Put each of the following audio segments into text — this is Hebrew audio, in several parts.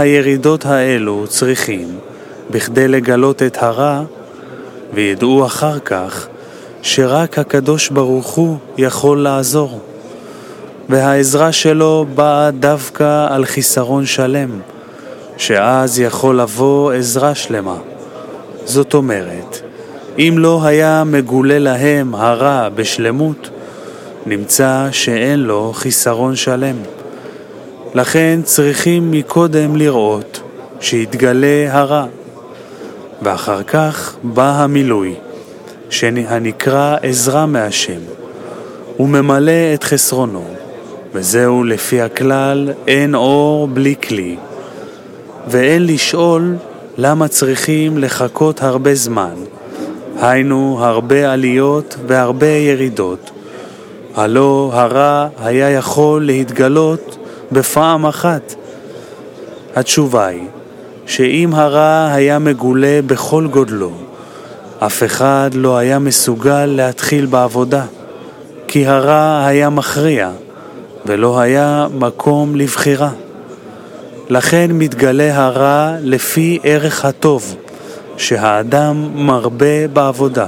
הירידות האלו צריכים בכדי לגלות את הרע, וידעו אחר כך שרק הקדוש ברוך הוא יכול לעזור, והעזרה שלו באה דווקא על חיסרון שלם, שאז יכול לבוא עזרה שלמה. זאת אומרת, אם לא היה מגולה להם הרע בשלמות, נמצא שאין לו חיסרון שלם. לכן צריכים מקודם לראות שיתגלה הרע, ואחר כך בא המילוי, שהנקרא עזרה מהשם, הוא ממלא את חסרונו, וזהו לפי הכלל אין אור בלי כלי. ואין לשאול למה צריכים לחכות הרבה זמן, היינו הרבה עליות והרבה ירידות. הלא הרע היה יכול להתגלות בפעם אחת. התשובה היא שאם הרע היה מגולה בכל גודלו, אף אחד לא היה מסוגל להתחיל בעבודה, כי הרע היה מכריע ולא היה מקום לבחירה. לכן מתגלה הרע לפי ערך הטוב שהאדם מרבה בעבודה.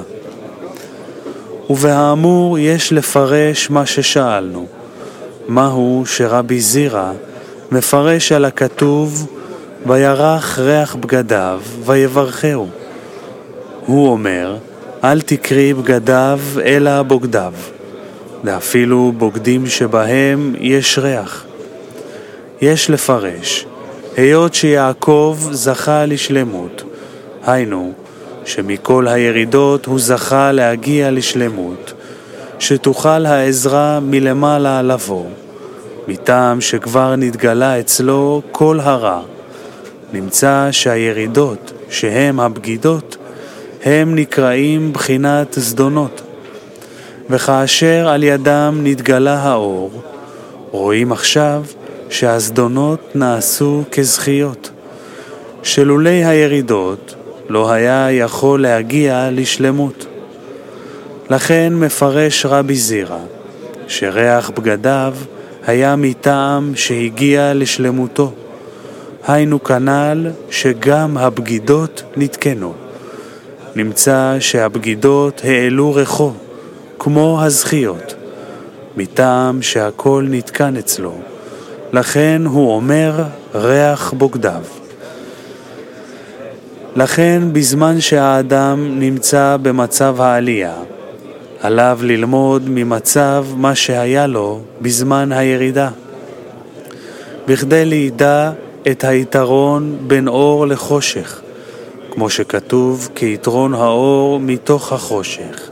ובאמור יש לפרש מה ששאלנו, מהו שרבי זירא מפרש על הכתוב וירח ריח בגדיו ויברכהו. הוא אומר, אל תקרי בגדיו אלא בוגדיו, ואפילו בוגדים שבהם יש ריח. יש לפרש, היות שיעקב זכה לשלמות, היינו שמכל הירידות הוא זכה להגיע לשלמות, שתוכל העזרה מלמעלה לבוא, מטעם שכבר נתגלה אצלו כל הרע. נמצא שהירידות שהם הבגידות הם נקראים בחינת זדונות, וכאשר על ידם נתגלה האור, רואים עכשיו שהזדונות נעשו כזכיות, שלולי הירידות לא היה יכול להגיע לשלמות. לכן מפרש רבי זירא שריח בגדיו היה מטעם שהגיע לשלמותו, היינו כנ"ל שגם הבגידות נתקנו. נמצא שהבגידות העלו ריחו כמו הזכיות, מטעם שהכל נתקן אצלו, לכן הוא אומר ריח בוגדיו. לכן בזמן שהאדם נמצא במצב העלייה, עליו ללמוד ממצב מה שהיה לו בזמן הירידה, בכדי לידע את היתרון בין אור לחושך, כמו שכתוב כיתרון האור מתוך החושך.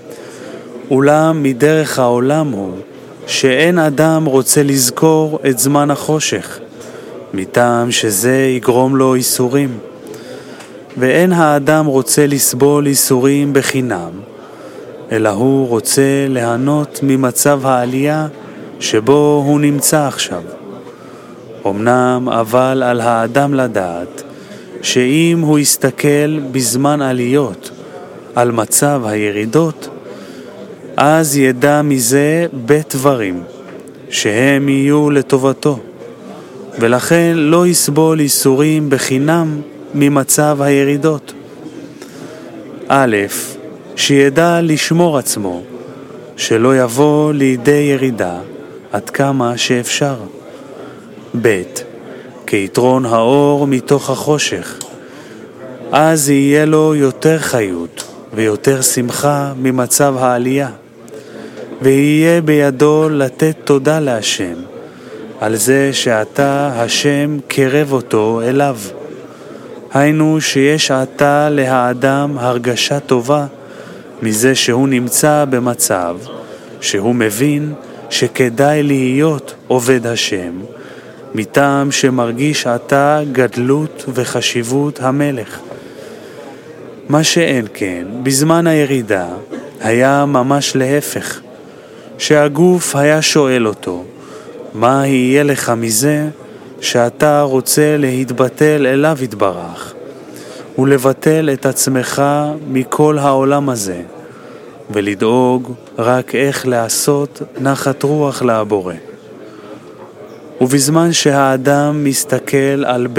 אולם מדרך העולם הוא שאין אדם רוצה לזכור את זמן החושך, מטעם שזה יגרום לו איסורים, ואין האדם רוצה לסבול איסורים בחינם, אלא הוא רוצה ליהנות ממצב העלייה שבו הוא נמצא עכשיו. אמנם אבל על האדם לדעת שאם הוא יסתכל בזמן עליות על מצב הירידות, אז ידע מזה בית דברים שהם יהיו לטובתו, ולכן לא יסבול איסורים בחינם ממצב הירידות. א', שידע לשמור עצמו, שלא יבוא לידי ירידה עד כמה שאפשר. ב', כיתרון האור מתוך החושך, אז יהיה לו יותר חיות ויותר שמחה ממצב העלייה, ויהיה בידו לתת תודה להשם על זה שעתה השם קרב אותו אליו. היינו שיש עתה להאדם הרגשה טובה מזה שהוא נמצא במצב שהוא מבין שכדאי להיות עובד השם, מטעם שמרגיש עתה גדלות וחשיבות המלך. מה שאין כן בזמן הירידה היה ממש להפך, שהגוף היה שואל אותו, מה יהיה לך מזה שאתה רוצה להתבטל אליו יתברך, ולבטל את עצמך מכל העולם הזה, ולדאוג רק איך לעשות נחת רוח לבורא. ובזמן שהאדם מסתכל על